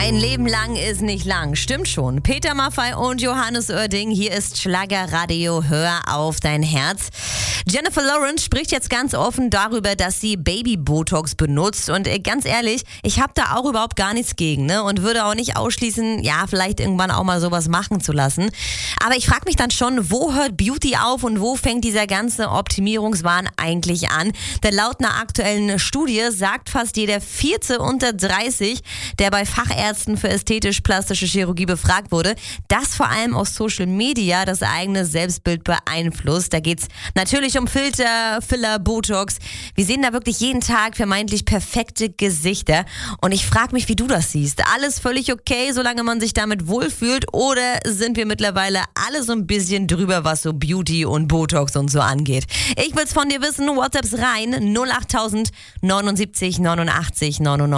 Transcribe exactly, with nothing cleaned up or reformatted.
Ein Leben lang ist nicht lang, stimmt schon. Peter Maffay und Johannes Oerding, hier ist Schlagerradio, hör auf dein Herz. Jennifer Lawrence spricht jetzt ganz offen darüber, dass sie Baby-Botox benutzt und äh, ganz ehrlich, ich habe da auch überhaupt gar nichts gegen, ne? Und würde auch nicht ausschließen, ja, vielleicht irgendwann auch mal sowas machen zu lassen. Aber ich frage mich dann schon, wo hört Beauty auf und wo fängt dieser ganze Optimierungswahn eigentlich an? Denn laut einer aktuellen Studie sagt fast jeder Vierte unter dreißig, der bei Fachärzten für ästhetisch-plastische Chirurgie befragt wurde, dass vor allem aus Social Media das eigene Selbstbild beeinflusst. Da geht's natürlich um Filter, Filler, Botox. Wir sehen da wirklich jeden Tag vermeintlich perfekte Gesichter. Und ich frage mich, wie du das siehst. Alles völlig okay, solange man sich damit wohlfühlt? Oder sind wir mittlerweile alle so ein bisschen drüber, was so Beauty und Botox und so angeht? Ich will's von dir wissen. WhatsApps rein null acht tausend neunundsiebzig neunundachtzig neunundneunzig.